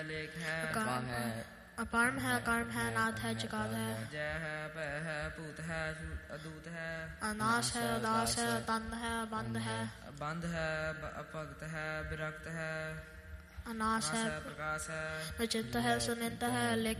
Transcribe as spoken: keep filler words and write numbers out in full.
ਲੇਖ ਹੈ ਅਕਾਮ ਹੈ ਅਪਰਮ ਹੈ ਕਰਮ ਹੈ ਨਾਥ ਹੈ ਜਗਤ ਹੈ ਜੈ ਹੈ ਭੈ ਹੈ ਭੂਤ ਹੈ ਅਦੂਤ ਹੈ ਅਨਾਸ਼ ਹੈ ਉਦਾਸ ਹੈ ਤੰਦ ਹੈ ਬੰਦ ਹੈ ਬੰਦ ਹੈ ਅਭਗਤ ਹੈ ਵਿਰਕਤ ਹੈ ਅਨਾਸ ਹੈ ਪ੍ਰਕਾਸ਼ ਹੈ ਵਿਚਿਤ ਹੈ ਸੁਨਿਤ ਹੈ ਲਿਖ